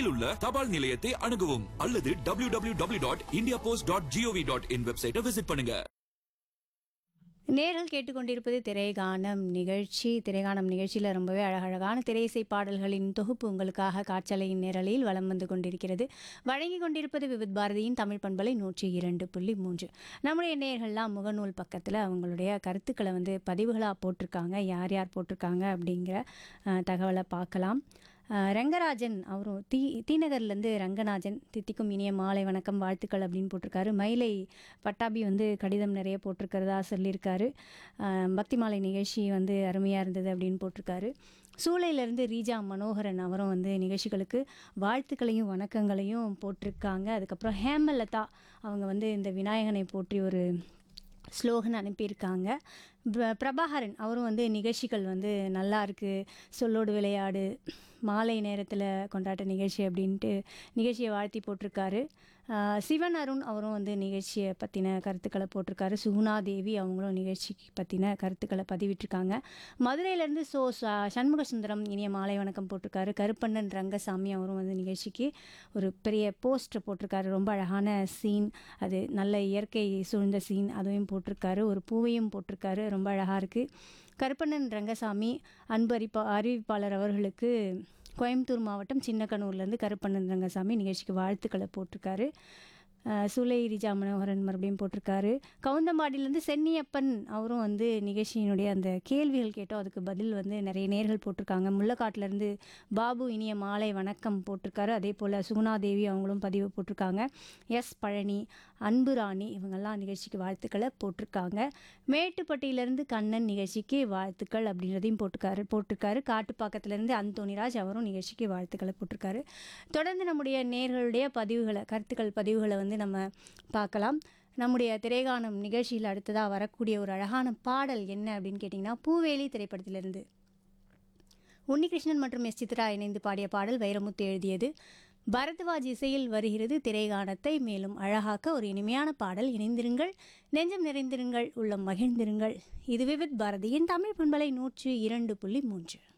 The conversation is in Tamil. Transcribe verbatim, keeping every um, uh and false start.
அருகில் உள்ள தபால் நிலையத்தை அணுகவும் அல்லது W W W dot India post dot gov dot in வெப்சைட்டை விசிட் பண்ணுங்க. நேர்கள் கேட்டுக்கொண்டிருப்பது திரைகானம் நிகழ்ச்சி. திரைகானம் நிகழ்ச்சியில் ரொம்பவே அழகழகான திரையிசை பாடல்களின் தொகுப்பு உங்களுக்காக காற்றலையின் நிரலில் வலம் வந்து கொண்டிருக்கிறது. வழங்கி கொண்டிருப்பது விவித் பாரதியின் தமிழ் பண்பலை நூற்றி இரண்டு புள்ளி மூன்று. நம்முடைய நேயர்கள்லாம் முகநூல் பக்கத்தில் அவங்களுடைய கருத்துக்களை வந்து பதிவுகளாக போட்டிருக்காங்க. யார் யார் போட்டிருக்காங்க அப்படிங்கிற அஹ், தகவலை பார்க்கலாம். அஹ், ரங்கராஜன் அவரும் தி தீநகர்லேருந்து ரங்கராஜன் தித்திக்கும் இனிய மாலை வணக்கம் வாழ்த்துக்கள் அப்படின்னு போட்டிருக்காரு. மயிலை பட்டாபி வந்து கடிதம் நிறைய போட்டிருக்கிறதா சொல்லியிருக்காரு. அஹ், பக்தி மாலை நிகழ்ச்சி வந்து அருமையாக இருந்தது அப்படின்னு போட்டிருக்காரு. சூளையிலேருந்து ரீஜா மனோகரன் அவரும் வந்து நிகழ்ச்சிகளுக்கு வாழ்த்துக்களையும் வணக்கங்களையும் போட்டிருக்காங்க. அதுக்கப்புறம் ஹேமலதா அவங்க வந்து இந்த விநாயகனை போற்றி ஒரு ஸ்லோகன் அனுப்பியிருக்காங்க. பிர- பிரபாகரன் அவரும் வந்து நிகழ்ச்சிகள் வந்து நல்லா இருக்குது, சொல்லோடு விளையாடு, மாலை நேரத்தில் கொண்டாட்ட நிகழ்ச்சி அப்படின்ட்டு நிகழ்ச்சியை வாழ்த்தி போட்டிருக்காரு. ஆஹ் சிவன் அருண் அவரும் வந்து நிகழ்ச்சியை பற்றின கருத்துக்களை போட்டிருக்காரு. சுகுணா தேவி அவங்களும் நிகழ்ச்சிக்கு பற்றின கருத்துக்களை பதிவிட்டிருக்காங்க. மதுரையிலேருந்து சோ ச- சண்முக சுந்தரம் இனிய மாலை வணக்கம் போட்டிருக்காரு. கருப்பண்ணன் ரங்கசாமி அவரும் வந்து நிகழ்ச்சிக்கு ஒரு பெரிய போஸ்டர் போட்டிருக்காரு. ரொம்ப அழகான சீன், அது நல்ல இயற்கை சூழ்ந்த சீன், அதுவும் போட்டிருக்காரு. ஒரு பூவையும் போட்டிருக்காரு. ரொம்ப அழகாக இருக்குது. கருப்பண்ணன் ரங்கசாமி அன்பு அறிப்பா அறிவிப்பாளர் அவர்களுக்கு கோயம்புத்தூர் மாவட்டம் சின்னக்கனூர்லேருந்து கருப்பண்ணன் ரங்கசாமி நிகழ்ச்சிக்கு வாழ்த்துக்களை போட்டிருக்காரு. அஹ் சூலை ரிஜா மனோகரன் மறுபடியும் போட்டிருக்காரு. கவுந்தம்பாடியிலேருந்து சென்னியப்பன் அவரும் வந்து நிகழ்ச்சியினுடைய அந்த கேள்விகள் கேட்டோம், அதுக்கு பதில் வந்து நிறைய நேர்கள் போட்டிருக்காங்க. முள்ளக்காட்டிலேருந்து பாபு இனிய மாலை வணக்கம் போட்டிருக்காரு. அதே போல் சுகுணாதேவி அவங்களும் பதிவு போட்டிருக்காங்க. எஸ் பழனி, அன்பு ராணி இவங்கெல்லாம் நிகழ்ச்சிக்கு வாழ்த்துக்களை போட்டிருக்காங்க. மேட்டுப்பட்டியிலேருந்து கண்ணன் நிகழ்ச்சிக்கு வாழ்த்துக்கள் அப்படின்றதையும் போட்டிருக்காரு போட்டிருக்காரு காட்டுப்பாக்கத்திலேருந்து அந்தோனிராஜ் அவரும் நிகழ்ச்சிக்கு வாழ்த்துக்களை போட்டிருக்காரு. தொடர்ந்து நம்முடைய நேர்களுடைய பதிவுகளை கருத்துக்கள் பதிவுகளை வந்து நம்ம பார்க்கலாம். நம்முடைய திரைகானம் நிகழ்ச்சியில் அடுத்ததாக வரக்கூடிய ஒரு அழகான பாடல் என்ன அப்படின்னு கேட்டிங்கன்னா, பூவேலி திரைப்படத்திலிருந்து உன்னிகிருஷ்ணன் மற்றும் எஸ் சித்ரா இணைந்து பாடிய பாடல் வைரமுத்து எழுதியது. பரத்வாஜ் இசையில் வருகிறது திரைகானத்தை மேலும் அழகாக்க ஒரு இனிமையான பாடல். இணைந்திருங்கள், நெஞ்சம் நிறைந்திருங்கள், உள்ளம் மகிழ்ந்திருங்கள். இது விவித் பாரதியின் தமிழ் பண்பலை நூற்றி இரண்டு புள்ளி மூன்று.